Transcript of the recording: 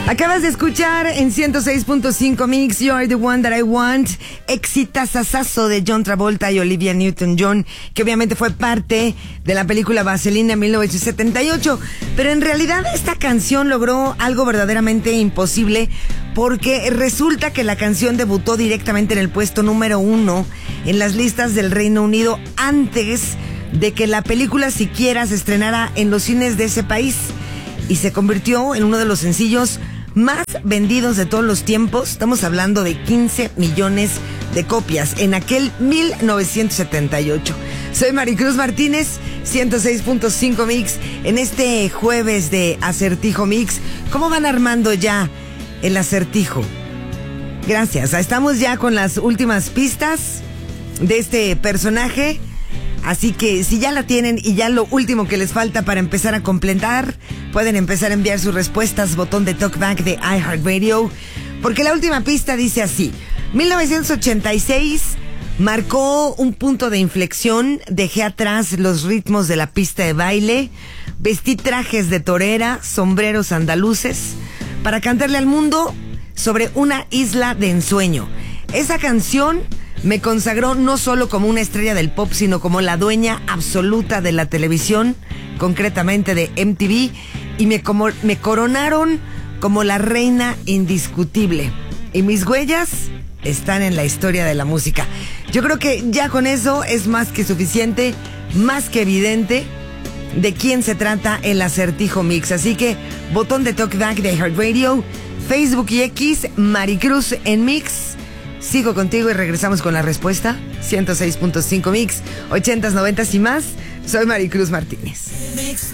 Acabas de escuchar en 106.5 Mix You're the One That I Want, exitazazazo de John Travolta y Olivia Newton-John, que obviamente fue parte de la película Vaselina en 1978, pero en realidad esta canción logró algo verdaderamente imposible, porque resulta que la canción debutó directamente en el puesto número 1 en las listas del Reino Unido antes de que la película siquiera se estrenara en los cines de ese país, y se convirtió en uno de los sencillos más vendidos de todos los tiempos. Estamos hablando de 15 millones de copias en aquel 1978. Soy Maricruz Martínez, 106.5 Mix, en este jueves de Acertijo Mix. ¿Cómo van armando ya el acertijo? Gracias, estamos ya con las últimas pistas de este personaje. Así que si ya la tienen y ya lo último que les falta para empezar a completar, pueden empezar a enviar sus respuestas, botón de talkback de iHeartRadio, porque la última pista dice así: 1986 marcó un punto de inflexión, dejé atrás los ritmos de la pista de baile, vestí trajes de torera, sombreros andaluces, para cantarle al mundo sobre una isla de ensueño. Esa canción me consagró no solo como una estrella del pop, sino como la dueña absoluta de la televisión, concretamente de MTV, y me coronaron como la reina indiscutible. Y mis huellas están en la historia de la música. Yo creo que ya con eso es más que suficiente, más que evidente de quién se trata el acertijo Mix. Así que, botón de talkback de iHeartRadio, Facebook y X, Maricruz en Mix. Sigo contigo y regresamos con la respuesta. 106.5 Mix, 80s, 90s y más. Soy Maricruz Martínez.